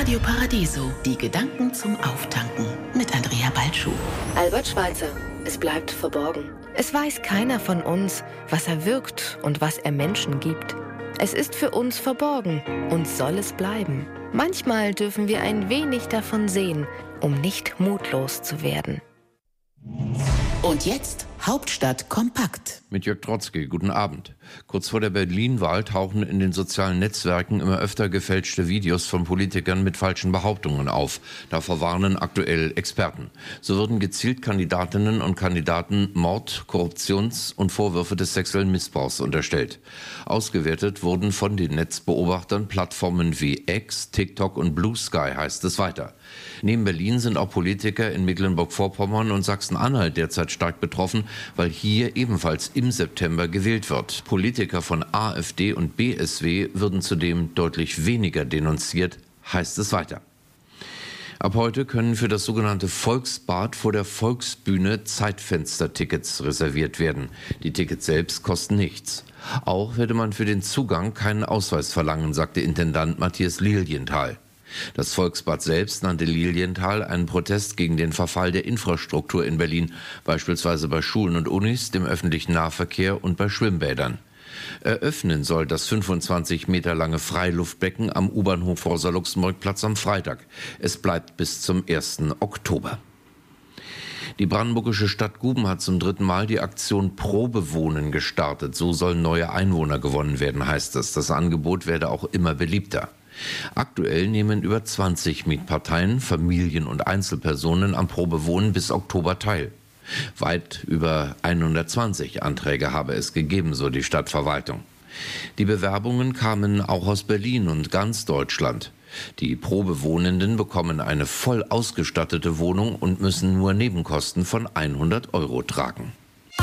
Radio Paradiso, die Gedanken zum Auftanken mit Andrea Balschuh. Albert Schweitzer, es bleibt verborgen. Es weiß keiner von uns, was er wirkt und was er Menschen gibt. Es ist für uns verborgen und soll es bleiben. Manchmal dürfen wir ein wenig davon sehen, um nicht mutlos zu werden. Und jetzt Hauptstadt kompakt. Mit Jörg Trotzki, guten Abend. Kurz vor der Berlin-Wahl tauchen in den sozialen Netzwerken immer öfter gefälschte Videos von Politikern mit falschen Behauptungen auf. Davor warnen aktuell Experten. So würden gezielt Kandidatinnen und Kandidaten Mord, Korruptions- und Vorwürfe des sexuellen Missbrauchs unterstellt. Ausgewertet wurden von den Netzbeobachtern Plattformen wie X, TikTok und Blue Sky, heißt es weiter. Neben Berlin sind auch Politiker in Mecklenburg-Vorpommern und Sachsen-Anhalt derzeit stark betroffen, weil hier ebenfalls im September gewählt wird. Politiker von AfD und BSW würden zudem deutlich weniger denunziert, heißt es weiter. Ab heute können für das sogenannte Volksbad vor der Volksbühne Zeitfenstertickets reserviert werden. Die Tickets selbst kosten nichts. Auch werde man für den Zugang keinen Ausweis verlangen, sagte Intendant Matthias Lilienthal. Das Volksbad selbst nannte Lilienthal einen Protest gegen den Verfall der Infrastruktur in Berlin, beispielsweise bei Schulen und Unis, dem öffentlichen Nahverkehr und bei Schwimmbädern. Eröffnen soll das 25 Meter lange Freiluftbecken am U-Bahnhof Rosa-Luxemburg-Platz am Freitag. Es bleibt bis zum 1. Oktober. Die brandenburgische Stadt Guben hat zum 3. Mal die Aktion Probewohnen gestartet. So sollen neue Einwohner gewonnen werden, heißt es. Das Angebot werde auch immer beliebter. Aktuell nehmen über 20 Mietparteien, Familien und Einzelpersonen am Probewohnen bis Oktober teil. Weit über 120 Anträge habe es gegeben, so die Stadtverwaltung. Die Bewerbungen kamen auch aus Berlin und ganz Deutschland. Die Probewohnenden bekommen eine voll ausgestattete Wohnung und müssen nur Nebenkosten von 100 € tragen.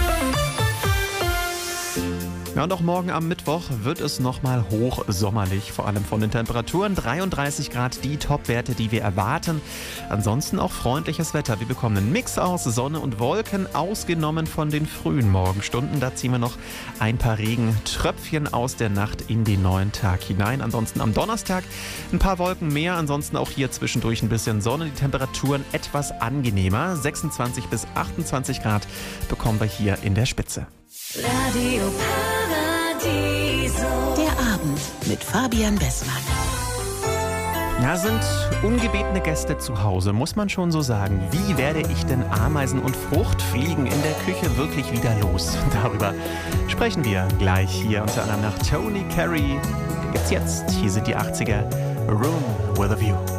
Ja, und auch morgen am Mittwoch wird es nochmal hochsommerlich, vor allem von den Temperaturen. 33 Grad, die Topwerte, die wir erwarten. Ansonsten auch freundliches Wetter. Wir bekommen einen Mix aus Sonne und Wolken, ausgenommen von den frühen Morgenstunden. Da ziehen wir noch ein paar Regentröpfchen aus der Nacht in den neuen Tag hinein. Ansonsten am Donnerstag ein paar Wolken mehr, ansonsten auch hier zwischendurch ein bisschen Sonne. Die Temperaturen etwas angenehmer. 26 bis 28 Grad bekommen wir hier in der Spitze. Radio Paradiso. Der Abend mit Fabian Bessmann. Ja, sind ungebetene Gäste zu Hause, muss man schon so sagen. Wie werde ich denn Ameisen und Fruchtfliegen in der Küche wirklich wieder los? Darüber sprechen wir gleich hier unter anderem nach Tony Carey. Gibt's jetzt, hier sind die 80er, Room with a View.